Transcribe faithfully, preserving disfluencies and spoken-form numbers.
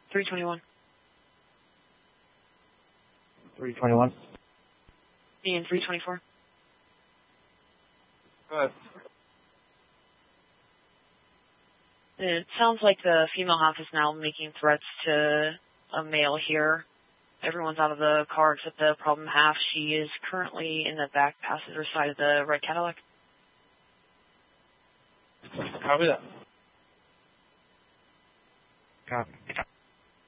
three twenty-one. three twenty-one. Ian, three twenty-four. Go ahead. It sounds like the female half is now making threats to a male here. Everyone's out of the car except the problem half. She is currently in the back passenger side of the red Cadillac. Copy that. Copy.